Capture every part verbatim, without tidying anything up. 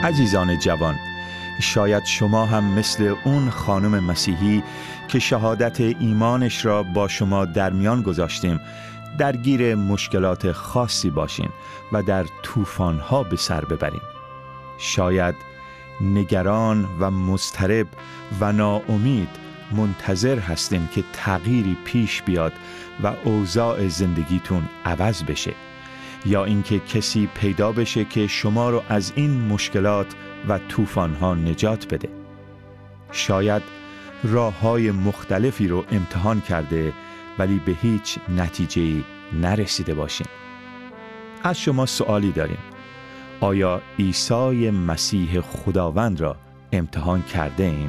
عزیزان جوان، شاید شما هم مثل اون خانم مسیحی که شهادت ایمانش را با شما در میان گذاشتیم درگیر مشکلات خاصی باشین و در طوفان‌ها به سر ببرین. شاید نگران و مضطرب و ناامید منتظر هستین که تغییری پیش بیاد و اوضاع زندگیتون عوض بشه، یا اینکه کسی پیدا بشه که شما رو از این مشکلات و طوفان‌ها نجات بده. شاید راه‌های مختلفی رو امتحان کرده ولی به هیچ نتیجه‌ای نرسیده باشین. از شما سوالی داریم: آیا عیسی مسیح خداوند را امتحان کرده این؟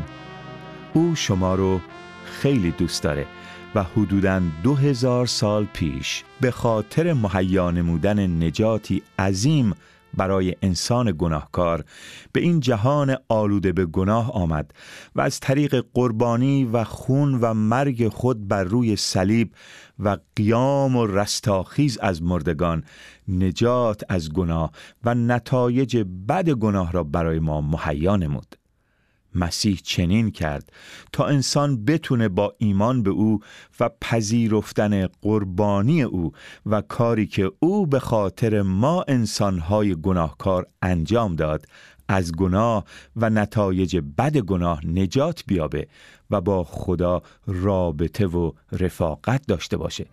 او شما رو خیلی دوست داره و حدوداً دو هزار سال پیش به خاطر مهیا نمودن نجاتی عظیم برای انسان گناهکار به این جهان آلوده به گناه آمد و از طریق قربانی و خون و مرگ خود بر روی صلیب و قیام و رستاخیز از مردگان نجات از گناه و نتایج بد گناه را برای ما مهیا نمود. مسیح چنین کرد تا انسان بتونه با ایمان به او و پذیرفتن قربانی او و کاری که او به خاطر ما انسانهای گناهکار انجام داد از گناه و نتایج بد گناه نجات بیابه و با خدا رابطه و رفاقت داشته باشه.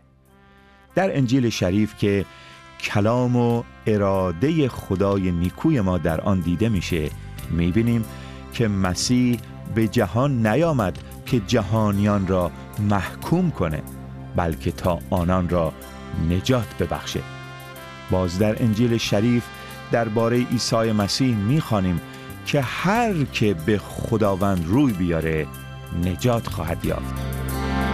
در انجیل شریف که کلام و اراده خدای نیکوی ما در آن دیده میشه، میبینیم که مسیح به جهان نیامد که جهانیان را محکوم کنه، بلکه تا آنان را نجات ببخشه. باز در انجیل شریف درباره عیسی مسیح می‌خوانیم که هر که به خداوند روی بیاره نجات خواهد یافت.